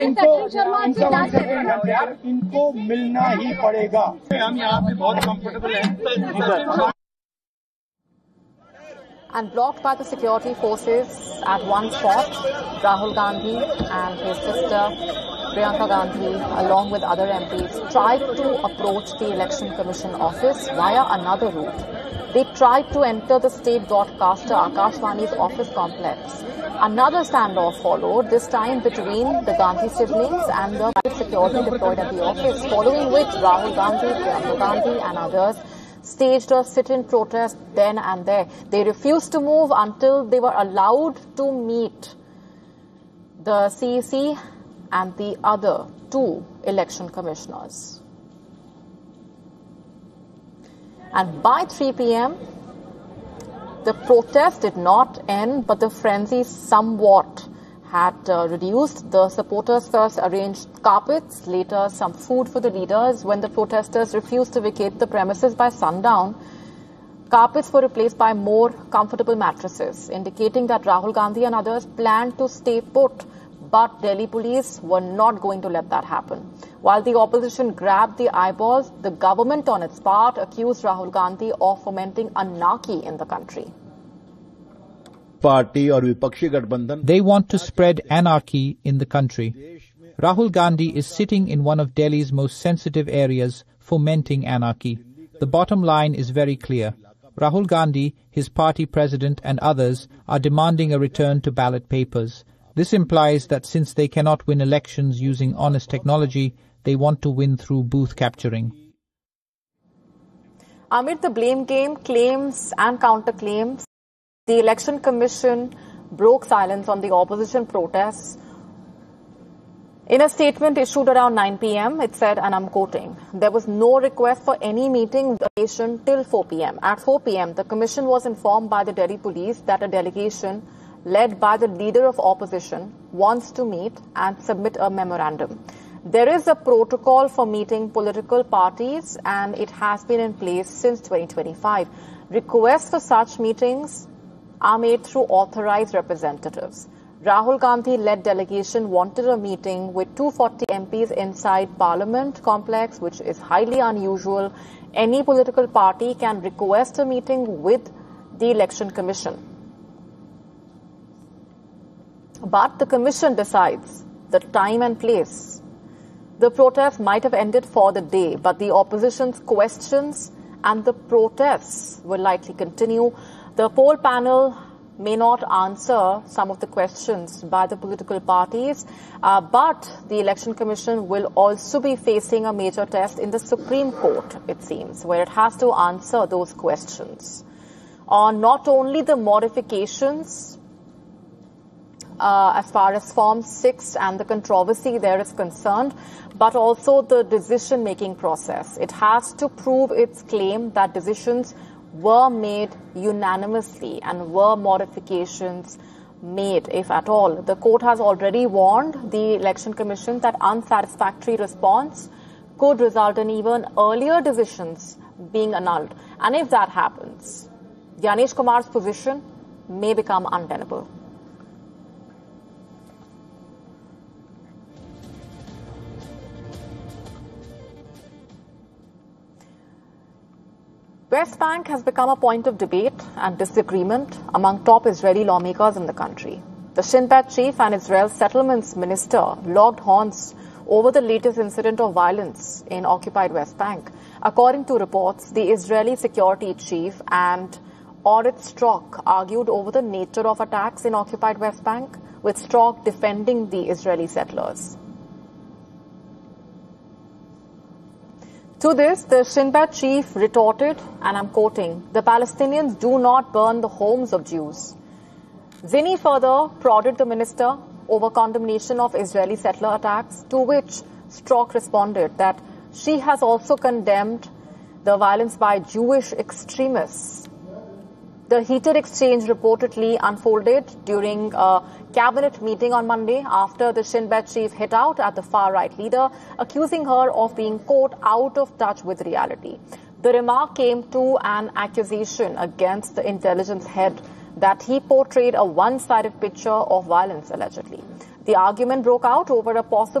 इनको मिलना ही पड़ेगा। हम यहाँ पे बहुत कंफर्टेबल हैं। And blocked by the security forces at one spot, Rahul Gandhi and his sister Priyanka Gandhi, along with other MPs, tried to approach the Election Commission office via another route. They tried to enter the state broadcaster Akashvani's office complex. Another standoff followed, this time between the Gandhi siblings and the security deployed at the office, following which Rahul Gandhi, Priyanka Gandhi and others staged a sit-in protest then and there. They refused to move until they were allowed to meet the CEC and the other two election commissioners. And by 3 p.m., the protest did not end, but the frenzy somewhat had reduced. The supporters first arranged carpets, later some food for the leaders. When the protesters refused to vacate the premises by sundown, carpets were replaced by more comfortable mattresses, indicating that Rahul Gandhi and others planned to stay put. But Delhi police were not going to let that happen. While the opposition grabbed the eyeballs, the government on its part accused Rahul Gandhi of fomenting anarchy in the country. They want to spread anarchy in the country. Rahul Gandhi is sitting in one of Delhi's most sensitive areas, fomenting anarchy. The bottom line is very clear. Rahul Gandhi, his party president and others are demanding a return to ballot papers. This implies that since they cannot win elections using honest technology, they want to win through booth capturing. Amid the blame game, claims and counterclaims, the Election Commission broke silence on the opposition protests. In a statement issued around 9 p.m., it said, and I'm quoting, there was no request for any meeting till 4 p.m. At 4 p.m., the Commission was informed by the Delhi police that a delegation led by the leader of opposition wants to meet and submit a memorandum. There is a protocol for meeting political parties and it has been in place since 2025. Requests for such meetings are made through authorized representatives. Rahul Gandhi-led delegation wanted a meeting with 240 MPs inside Parliament complex, which is highly unusual. Any political party can request a meeting with the Election Commission. But the Commission decides the time and place. The protest might have ended for the day, but the opposition's questions and the protests will likely continue. The poll panel may not answer some of the questions by the political parties, but the Election Commission will also be facing a major test in the Supreme Court, it seems, where it has to answer those questions on not only the modifications as far as Form 6 and the controversy there is concerned, but also the decision-making process. It has to prove its claim that decisions were made unanimously and were modifications made, if at all. The court has already warned the Election Commission that unsatisfactory response could result in even earlier decisions being annulled. And if that happens, Gyanesh Kumar's position may become untenable. West Bank has become a point of debate and disagreement among top Israeli lawmakers in the country. The Shin Bet chief and Israel's settlements minister locked horns over the latest incident of violence in occupied West Bank. According to reports, the Israeli security chief and Orit Strock argued over the nature of attacks in occupied West Bank, with Strock defending the Israeli settlers. To this, the Shin Bet chief retorted, and I'm quoting, "The Palestinians do not burn the homes of Jews." Zini further prodded the minister over condemnation of Israeli settler attacks, to which Strock responded that she has also condemned the violence by Jewish extremists. The heated exchange reportedly unfolded during a cabinet meeting on Monday after the Shin Bet chief hit out at the far-right leader, accusing her of being, quote, out of touch with reality. The remark came to an accusation against the intelligence head that he portrayed a one-sided picture of violence, allegedly. The argument broke out over a possible